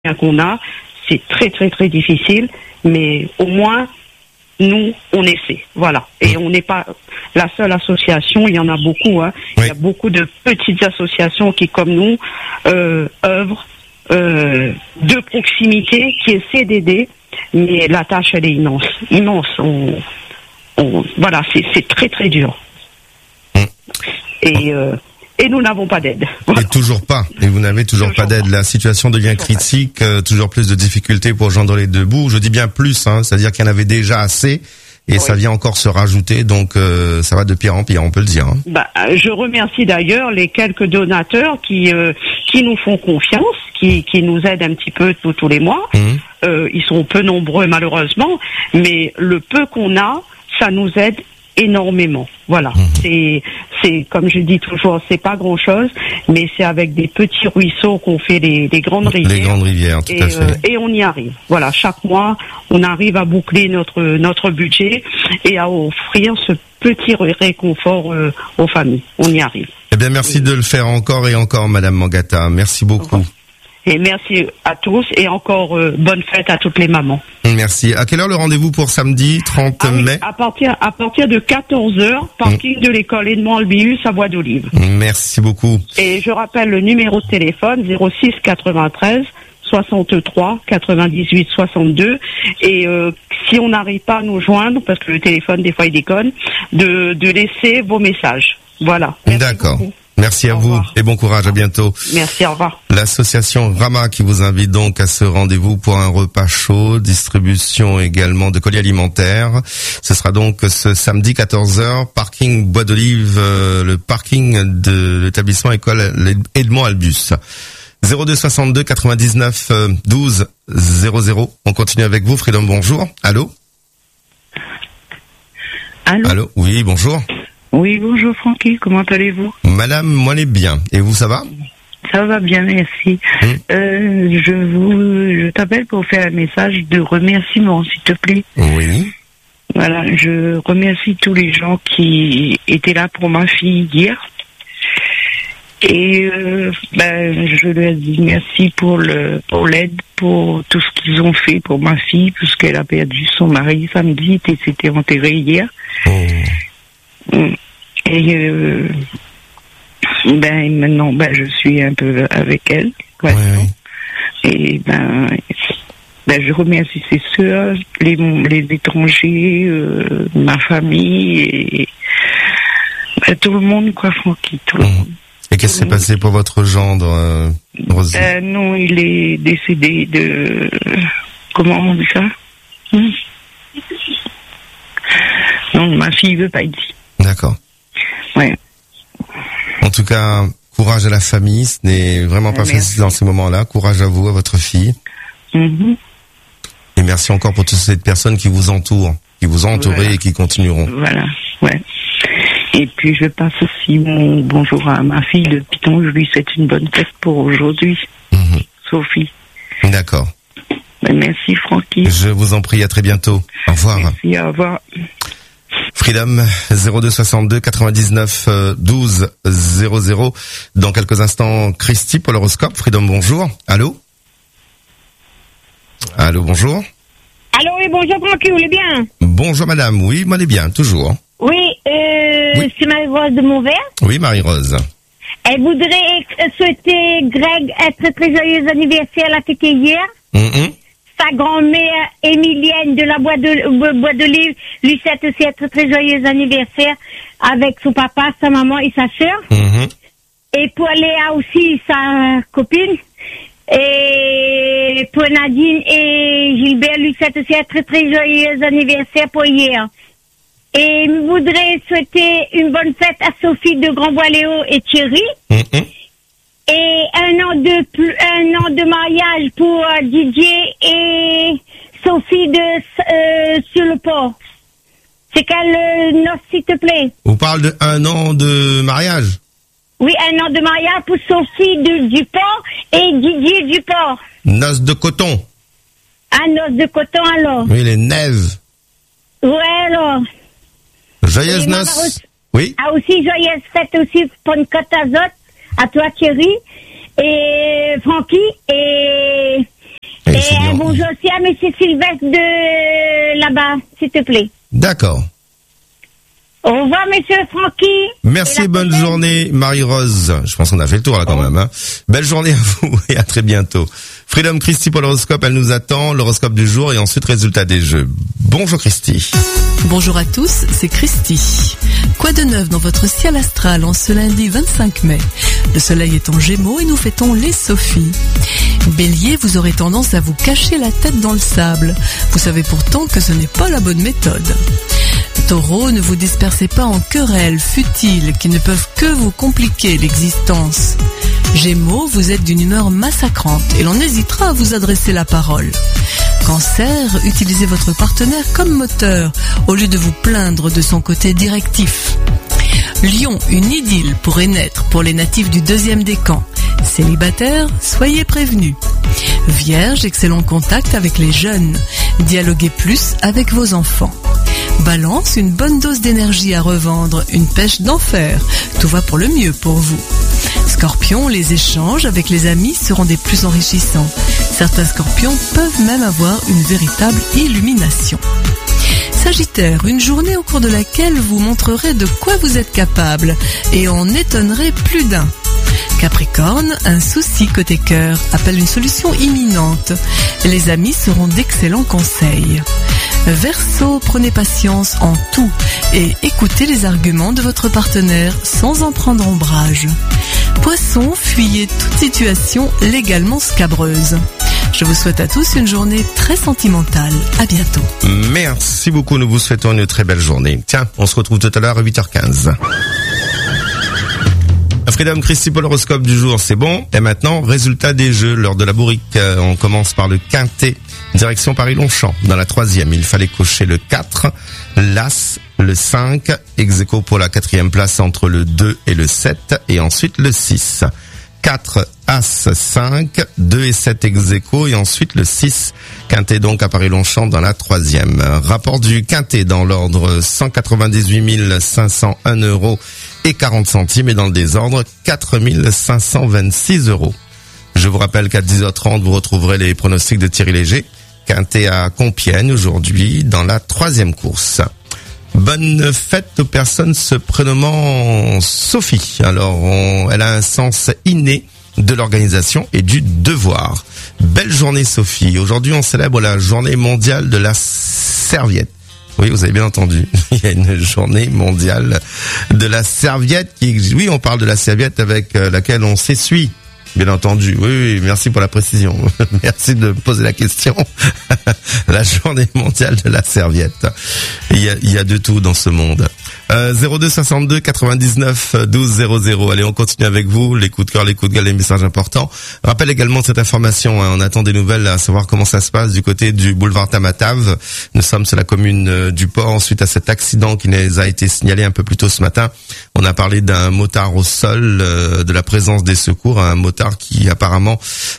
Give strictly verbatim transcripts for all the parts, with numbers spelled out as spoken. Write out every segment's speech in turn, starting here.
qu'on a, c'est très très très difficile, mais au moins nous on essaie, voilà. Et on n'est pas la seule association, il y en a beaucoup, hein. Oui. Il y a beaucoup de petites associations qui, comme nous, euh, œuvrent euh, de proximité, qui essaient d'aider, mais la tâche elle est immense, immense. On, on, voilà, c'est, c'est très très dur. Mmh. Et euh, Et nous n'avons pas d'aide. Voilà. Et toujours pas. Et vous n'avez toujours, toujours pas d'aide. Pas. La situation devient toujours critique, euh, toujours plus de difficultés pour joindre les deux bouts. Je dis bien plus, hein, c'est-à-dire qu'il y en avait déjà assez. Et oui. Ça vient encore se rajouter, donc euh, ça va de pire en pire, on peut le dire. Hein. Bah, je remercie d'ailleurs les quelques donateurs qui euh, qui nous font confiance, qui qui nous aident un petit peu tous tous les mois. Mmh. Euh, ils sont peu nombreux malheureusement, mais le peu qu'on a, ça nous aide énormément. Voilà. Mmh. C'est c'est comme je dis toujours, c'est pas grand chose, mais c'est avec des petits ruisseaux qu'on fait les, les grandes rivières. Les grandes rivières, tout et, à fait. Euh, et on y arrive. Voilà, chaque mois, on arrive à boucler notre notre budget et à offrir ce petit réconfort euh, aux familles. On y arrive. Eh bien, merci et... de le faire encore et encore, Madame Mangata. Merci beaucoup. Au Et merci à tous et encore euh, bonne fête à toutes les mamans. Merci. À quelle heure le rendez-vous pour samedi trente ah oui, mai? À partir à partir de quatorze heures, parking mmh. de l'école Edmond Albius à Bois d'Olive. Merci beaucoup. Et je rappelle le numéro de téléphone zéro six quatre-vingt-treize soixante-trois quatre-vingt-dix-huit soixante-deux et euh, si on n'arrive pas à nous joindre parce que le téléphone des fois il déconne, de de laisser vos messages. Voilà. Merci D'accord. Beaucoup. Merci à vous et bon courage, à bientôt. Merci, au revoir. L'association Rama qui vous invite donc à ce rendez-vous pour un repas chaud, distribution également de colis alimentaires. Ce sera donc ce samedi quatorze heures, parking Bois d'Olive, euh, le parking de l'établissement école Edmond Albus. zéro deux soixante-deux quatre-vingt-dix-neuf douze zéro zéro. On continue avec vous, Freedom, bonjour. Allô? Allô? Allô? Oui, bonjour. Oui, bonjour Francky, comment allez-vous? Madame, moi elle est bien. Et vous, ça va? Ça va bien, merci. Mmh. Euh, je vous, je t'appelle pour faire un message de remerciement, s'il te plaît. Oui. Voilà, je remercie tous les gens qui étaient là pour ma fille hier. Et euh, ben, je leur dis merci pour le, pour l'aide, pour tout ce qu'ils ont fait pour ma fille, puisqu'elle a perdu son mari samedi et s'était enterrée hier. Oh. Et euh, ben maintenant ben je suis un peu avec elle, ouais. Ouais. Et ben ben je remercie ses sœurs, les les étrangers, euh, ma famille et ben, tout le monde quoi, Francky, tout le monde. Et qu'est-ce qui s'est passé pour votre gendre, euh, Rosie? euh, Non, il est décédé de comment on dit ça? hmm. Non, ma fille veut pas être dit. D'accord. Ouais. En tout cas, courage à la famille. Ce n'est vraiment pas merci. Facile dans ces moments-là. Courage à vous, à votre fille. Mm-hmm. Et merci encore pour toutes ces personnes qui vous entourent, qui vous ont entouré voilà. Et qui continueront. Voilà, ouais. Et puis je passe aussi mon bonjour à ma fille de Piton. Je lui souhaite une bonne fête pour aujourd'hui. Mm-hmm. Sophie. D'accord. Ben, merci Francky. Je vous en prie, à très bientôt. Au revoir. Merci, au revoir. Freedom zéro deux soixante-deux quatre-vingt-dix-neuf douze zéro zéro. Dans quelques instants, Christy pour l'horoscope. Freedom, bonjour. Allô? Allô, bonjour. Allô, oui, bonjour Francky, vous allez bien? Bonjour madame, oui, moi allez bien, toujours. Oui, euh, oui. C'est Marie-Rose de Mauvert. Oui, Marie-Rose. Elle voudrait souhaiter Greg un très très joyeux anniversaire, elle a fêté hier. Mm-hmm. Sa grand-mère Émilienne de la Bois de Bois d'Olive lui souhaite aussi un très très joyeux anniversaire avec son papa, sa maman et sa sœur. Mm-hmm. Et pour Léa aussi, sa copine. Et pour Nadine et Gilbert lui souhaite aussi un très très joyeux anniversaire pour hier. Et je voudrais souhaiter une bonne fête à Sophie de Grand-Bois-Léo et Thierry. Mm-hmm. Et un an de plus, un an de mariage pour euh, Didier et Sophie de euh, sur le port. C'est quel euh, nom, s'il te plaît? On parle de un an de mariage? Oui, un an de mariage pour Sophie de, du port et Didier du port. Noces de coton. Ah, noces de coton alors. Oui, les neiges. Ouais alors. Joyeuses noces. Oui. Ah aussi joyeuses fêtes aussi pour une côte azote. À toi Thierry et Francky et bonjour aussi à monsieur Sylvestre de là-bas, s'il te plaît. D'accord. Au revoir, monsieur Francky. Merci, bonne prochaine. journée, Marie-Rose. Je pense qu'on a fait le tour, là, quand oh. même, hein. Belle journée à vous et à très bientôt. Freedom Christy pour l'horoscope, elle nous attend, l'horoscope du jour et ensuite résultat des jeux. Bonjour Christy. Bonjour à tous, c'est Christy. Quoi de neuf dans votre ciel astral en ce lundi vingt-cinq mai? Le soleil est en Gémeaux et nous fêtons les Sophies. Bélier, vous aurez tendance à vous cacher la tête dans le sable. Vous savez pourtant que ce n'est pas la bonne méthode. Taureau, ne vous dispersez pas en querelles futiles qui ne peuvent que vous compliquer l'existence. Gémeaux, vous êtes d'une humeur massacrante et l'on hésitera à vous adresser la parole. Cancer, utilisez votre partenaire comme moteur au lieu de vous plaindre de son côté directif. Lion, une idylle pourrait naître pour les natifs du deuxième décan. Célibataire, soyez prévenus. Vierge, excellent contact avec les jeunes. Dialoguez plus avec vos enfants. Balance, une bonne dose d'énergie à revendre, une pêche d'enfer. Tout va pour le mieux pour vous. Scorpion, les échanges avec les amis seront des plus enrichissants. Certains scorpions peuvent même avoir une véritable illumination. Sagittaire, une journée au cours de laquelle vous montrerez de quoi vous êtes capable et en étonnerez plus d'un. Capricorne, un souci côté cœur appelle une solution imminente. Les amis seront d'excellents conseils. Verseau, prenez patience en tout et écoutez les arguments de votre partenaire sans en prendre ombrage. Poisson, fuyez toute situation légalement scabreuse. Je vous souhaite à tous une journée très sentimentale. À bientôt. Merci beaucoup, nous vous souhaitons une très belle journée. Tiens, on se retrouve tout à l'heure à huit heures quinze. Freedom Christy pour l'horoscope du jour, c'est bon. Et maintenant, résultat des jeux lors de la bourrique. On commence par le quintet. Direction Paris-Longchamp. Dans la troisième, il fallait cocher le quatre, l'As, le cinq, ex-aequo pour la quatrième place entre le deux et le sept, et ensuite le six. quatre, As, cinq, deux et sept ex-aequo, et ensuite le six. Quintet donc à Paris-Longchamp dans la troisième. Rapport du quintet dans l'ordre cent quatre-vingt-dix-huit mille cinq cent un euros et quarante centimes, et dans le désordre quatre mille cinq cent vingt-six euros. Je vous rappelle qu'à dix heures trente, vous retrouverez les pronostics de Thierry Léger. Quintet à Compiègne aujourd'hui dans la troisième course. Bonne fête aux personnes se prénommant Sophie. Alors, on, elle a un sens inné de l'organisation et du devoir. Belle journée Sophie. Aujourd'hui, on célèbre la journée mondiale de la serviette. Oui, vous avez bien entendu. Il y a une journée mondiale de la serviette qui, oui, on parle de la serviette avec laquelle on s'essuie. Bien entendu, oui, oui, merci pour la précision. Merci de poser la question. La journée mondiale de la serviette. Il y a, il y a de tout dans ce monde. Euh, zéro deux soixante-deux quatre-vingt-dix-neuf douze zéro zéro. Allez, on continue avec vous. Les coups de cœur, les coups de gueule, les messages importants. Rappelle également cette information. Hein, on attend des nouvelles à savoir comment ça se passe du côté du boulevard Tamatave. Nous sommes sur la commune euh, du Port suite à cet accident qui nous a été signalé un peu plus tôt ce matin. On a parlé d'un motard au sol, euh, de la présence des secours, un motard qui apparemment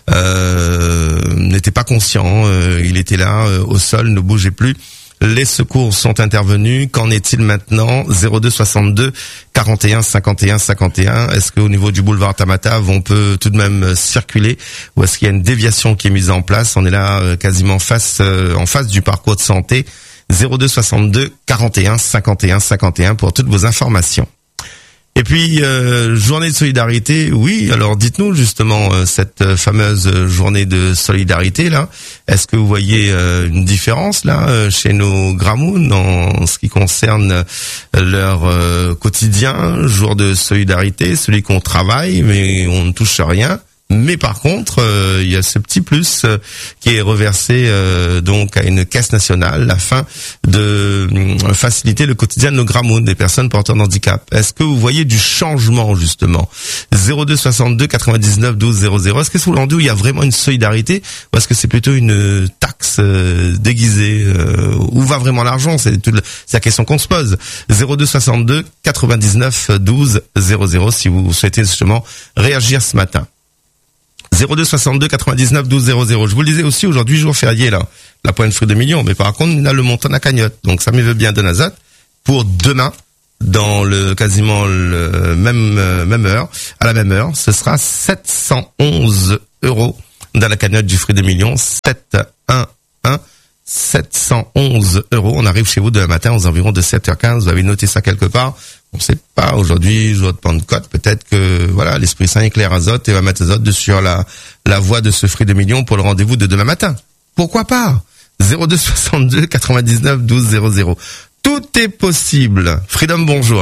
euh, n'était pas conscient. Euh, il était là euh, au sol, ne bougeait plus. Les secours sont intervenus. Qu'en est-il maintenant? zéro deux soixante-deux quarante et un cinquante et un cinquante et un. Est-ce qu'au niveau du boulevard Tamatave, on peut tout de même circuler, ou est-ce qu'il y a une déviation qui est mise en place? On est là euh, quasiment face euh, en face du parcours de santé. zéro deux soixante-deux quarante et un cinquante et un cinquante et un pour toutes vos informations. Et puis, euh, journée de solidarité, oui, alors dites-nous justement euh, cette fameuse journée de solidarité là, est-ce que vous voyez euh, une différence là euh, chez nos Gramouns en ce qui concerne euh, leur euh, quotidien, jour de solidarité, celui qu'on travaille mais on ne touche rien? Mais par contre, euh, il y a ce petit plus euh, qui est reversé euh, donc à une caisse nationale afin de euh, faciliter le quotidien de nos Gramouns, des personnes porteurs de handicap. Est-ce que vous voyez du changement justement? zéro deux soixante-deux quatre-vingt-dix-neuf douze zéro zéro. Est-ce que c'est l'endroit où il y a vraiment une solidarité, ou est-ce que c'est plutôt une taxe euh, déguisée? euh, Où va vraiment l'argent? C'est toute la, c'est la question qu'on se pose. zéro deux soixante-deux quatre-vingt-dix-neuf douze zéro zéro si vous souhaitez justement réagir ce matin. zéro deux soixante-deux quatre-vingt-dix-neuf douze zéro zéro. Je vous le disais aussi, aujourd'hui, jour férié, là. La pointe fruit de millions. Mais par contre, il a le montant de la cagnotte. Donc, ça me veut bien de Nazat pour demain, dans le, quasiment le même, euh, même heure, à la même heure. Ce sera sept cent onze euros dans la cagnotte du Fruit des Millions, sept un un sept cent onze euros. On arrive chez vous demain matin aux environs de sept heures quinze. Vous avez noté ça quelque part. On ne sait pas, aujourd'hui, jour de Pentecôte, peut-être que, voilà, l'Esprit Saint éclaire Azote et va mettre Azote sur la, la voie de ce Fruit des Millions pour le rendez-vous de demain matin. Pourquoi pas? zéro deux soixante-deux quatre-vingt-dix-neuf douze zéro zéro. Tout est possible. Freedom, bonjour.